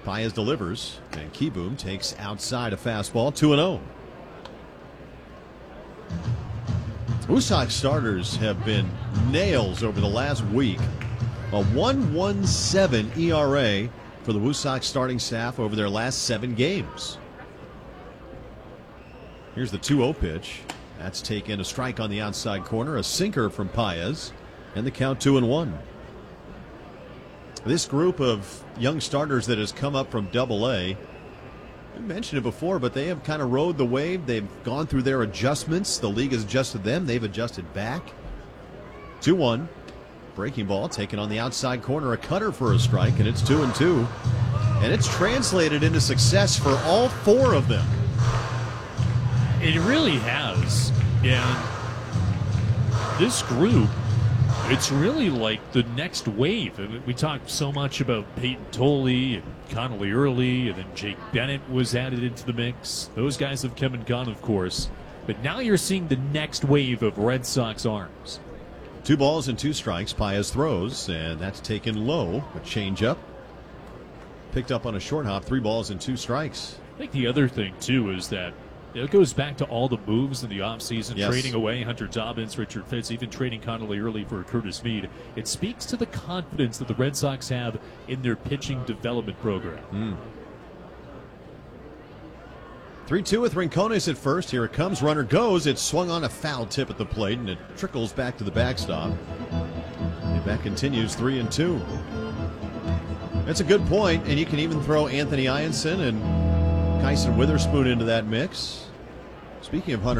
Paez delivers, and Kieboom takes outside a fastball, 2-0. Blue Sox starters have been nails over the last week. A 1.17 ERA for the Blue Sox starting staff over their last 7 games. Here's the 2-0 pitch. That's taken a strike on the outside corner, a sinker from Paez, and the count 2-1. This group of young starters that has come up from Double-A, we mentioned it before, but they have kind of rode the wave. They've gone through their adjustments. The league has adjusted them. They've adjusted back. 2-1. Breaking ball taken on the outside corner, a cutter for a strike, and it's 2-2. And it's translated into success for all 4 of them. It really has. And this group, it's really like the next wave. We talked so much about Peyton Tolle and Connolly Early, and then Jake Bennett was added into the mix. Those guys have come and gone, of course. But now you're seeing the next wave of Red Sox arms. 2 balls and 2 strikes. Paez throws, and that's taken low. A changeup. Picked up on a short hop. 3 balls and 2 strikes. I think the other thing, too, is that it goes back to all the moves in the offseason, yes. Trading away Hunter Dobbins, Richard Fitz, even trading Connolly Early for Curtis Mead. It speaks to the confidence that the Red Sox have in their pitching development program. 3-2 with Rincones at first. Here it comes. Runner goes. It's swung on a foul tip at the plate, and it trickles back to the backstop. And that continues 3-2. That's a good point, and you can even throw Anthony Ianson and Kyson Witherspoon into that mix. Speaking of Hunter